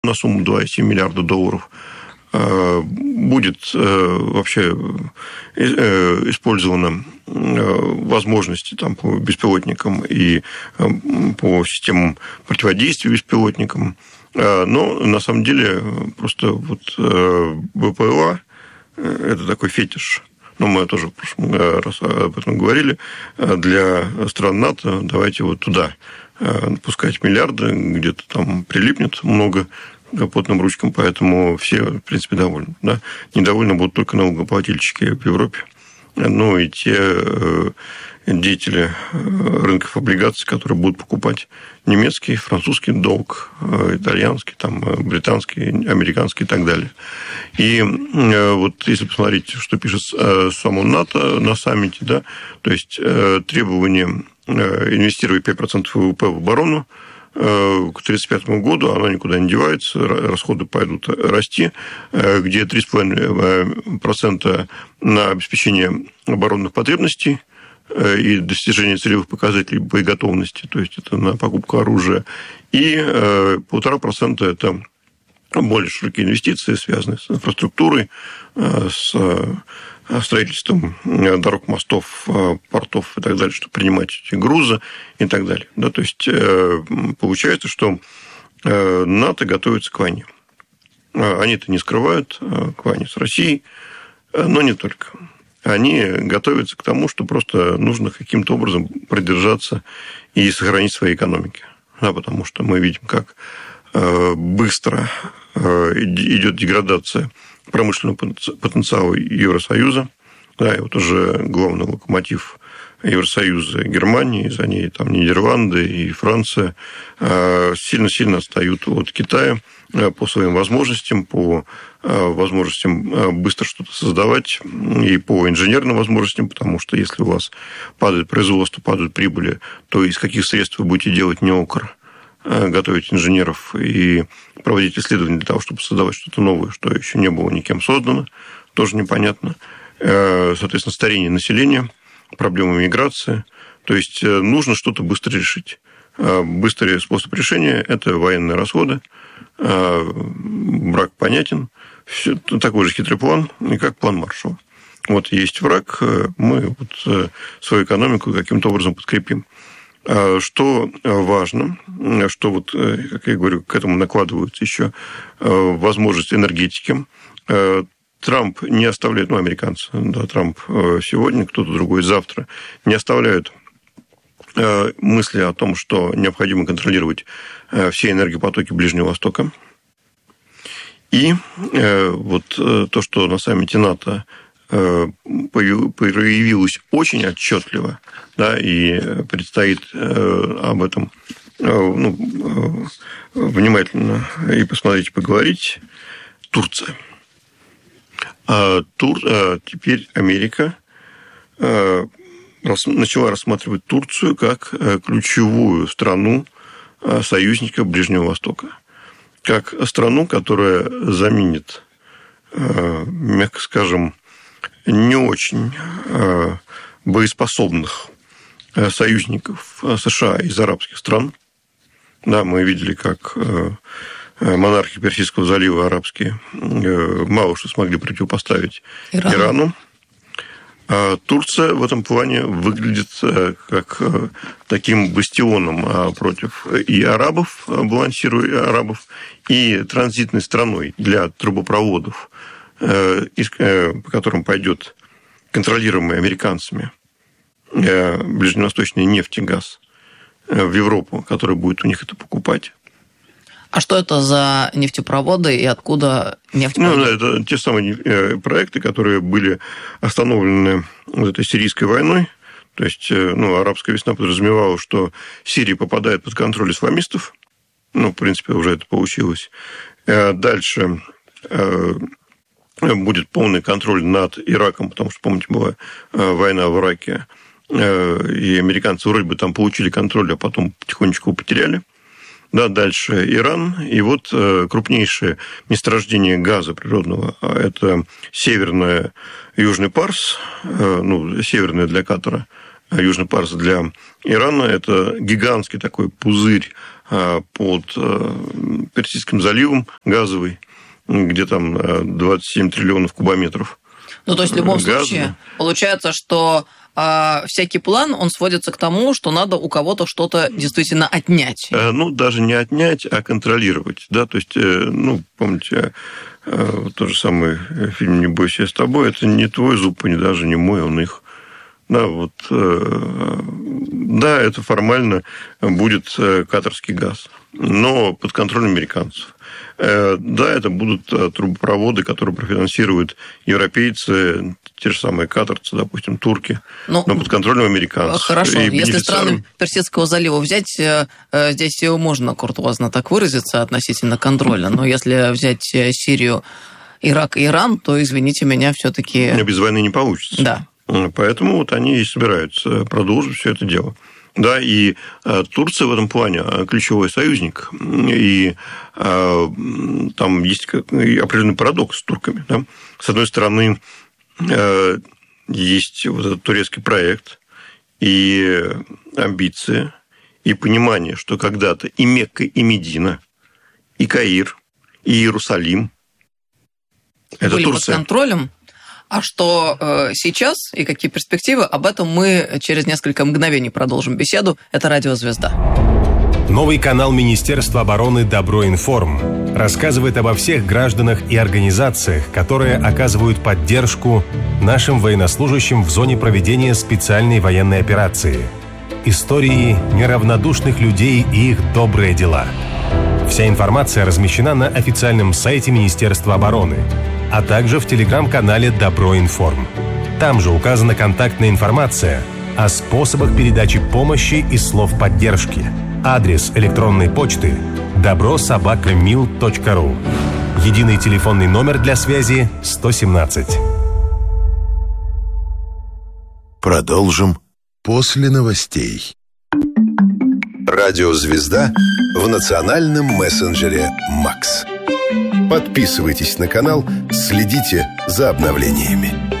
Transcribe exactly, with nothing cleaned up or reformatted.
на сумму два и семь миллиарда долларов будет вообще использована возможности там, по беспилотникам и по системам противодействия беспилотникам. Но на самом деле просто вот ВПЛА – это такой фетиш. Но мы тоже в прошлом раз об этом говорили. Для стран НАТО давайте вот туда пускать миллиарды, где-то там прилипнет много капотным ручкам, поэтому все, в принципе, довольны. Да? Недовольны будут только налогоплательщики в Европе. Ну, и те деятели рынков облигаций, которые будут покупать немецкий, французский долг, итальянский, там, британский, американский и так далее. И вот если посмотреть, что пишет само НАТО на саммите, да, то есть требование инвестировать пять процентов ВВП в оборону к тридцать пятому году, она никуда не девается, расходы пойдут расти, где три целых пять десятых процента на обеспечение оборонных потребностей и достижение целевых показателей боеготовности, то есть это на покупку оружия, и полтора процента это более широкие инвестиции, связанные с инфраструктурой, с строительством дорог, мостов, портов и так далее, чтобы принимать эти грузы и так далее. Да, то есть получается, что НАТО готовится к войне. Они это не скрывают, к войне с Россией, но не только. Они готовятся к тому, что просто нужно каким-то образом продержаться и сохранить свои экономики. Да, потому что мы видим, как быстро идет деградация промышленного потенциала Евросоюза. Да, и вот уже главный локомотив Евросоюза Германии, за ней там Нидерланды и Франция сильно-сильно отстают от Китая по своим возможностям, по возможностям быстро что-то создавать и по инженерным возможностям, потому что если у вас падает производство, падают прибыли, то из каких средств вы будете делать неокр, готовить инженеров и проводить исследования для того, чтобы создавать что-то новое, что еще не было никем создано, тоже непонятно. Соответственно, старение населения, проблемы миграции. То есть нужно что-то быстро решить. Быстрый способ решения – это военные расходы. Враг понятен. Все, такой же хитрый план, и как план Маршалла. Вот есть враг, мы вот свою экономику каким-то образом подкрепим. Что важно, что вот, как я говорю, к этому накладываются еще возможности энергетики. Трамп не оставляет, ну, американцы, да, Трамп сегодня, кто-то другой завтра, не оставляют мысли о том, что необходимо контролировать все энергопотоки Ближнего Востока. И вот то, что на саммите НАТО проявилось очень отчетливо, да, и предстоит об этом ну, внимательно и посмотреть, поговорить, Турция. Тур... Теперь Америка начала рассматривать Турцию как ключевую страну союзника Ближнего Востока, как страну, которая заменит, мягко скажем, не очень боеспособных союзников США из арабских стран. Да, мы видели, как монархи Персидского залива арабские мало что смогли противопоставить Иран. Ирану. А Турция в этом плане выглядит как таким бастионом против и арабов, балансируя арабов, и транзитной страной для трубопроводов, по которым пойдет контролируемый американцами ближневосточный нефть и газ в Европу, который будет у них это покупать. А что это за нефтепроводы и откуда нефть? Ну, да, это те самые проекты, которые были остановлены вот этой сирийской войной. То есть, ну, арабская весна подразумевала, что Сирия попадает под контроль исламистов. Ну, в принципе, уже это получилось. Дальше будет полный контроль над Ираком, потому что, помните, была война в Ираке, и американцы вроде бы там получили контроль, а потом потихонечку потеряли. Да, дальше Иран, и вот крупнейшее месторождение газа природного, это северное Южный Парс, ну, северное для Катара, Южный Парс для Ирана, это гигантский такой пузырь под Персидским заливом газовый, где там двадцать семь триллионов кубометров. Ну, то есть в любом газа. случае получается, что а, всякий план, он сводится к тому, что надо у кого-то что-то действительно отнять. Ну, даже не отнять, а контролировать. Да? То есть, ну, помните, тот же самый фильм «Не бойся, я с тобой», это не твой зуб, и даже не мой, он их. Да, вот, да, это формально будет катарский газ, но под контролем американцев. Да, это будут трубопроводы, которые профинансируют европейцы, те же самые катарцы, допустим, турки, но, но под контролем американцев. Хорошо, и если страны Персидского залива взять, здесь можно куртуазно так выразиться относительно контроля, но если взять Сирию, Ирак и Иран, то, извините меня, все-таки... Без войны не получится. Да. Поэтому вот они и собираются продолжить все это дело. Да, и Турция в этом плане ключевой союзник. И там есть определенный парадокс с турками. Да? С одной стороны, есть вот этот турецкий проект и амбиции, и понимание, что когда-то и Мекка, и Медина, и Каир, и Иерусалим – это были Турция. Под контролем. А что э, сейчас и какие перспективы, об этом мы через несколько мгновений продолжим беседу. Это «Радио Звезда». Новый канал Министерства обороны «Доброинформ» рассказывает обо всех гражданах и организациях, которые оказывают поддержку нашим военнослужащим в зоне проведения специальной военной операции. Истории неравнодушных людей и их добрые дела. Вся информация размещена на официальном сайте Министерства обороны, а также в телеграм-канале «Доброинформ». Там же указана контактная информация о способах передачи помощи и слов поддержки. Адрес электронной почты добро собака мил точка ру. Единый телефонный номер для связи сто семнадцать. Продолжим после новостей. Радио «Звезда» в национальном мессенджере «Макс». Подписывайтесь на канал, следите за обновлениями.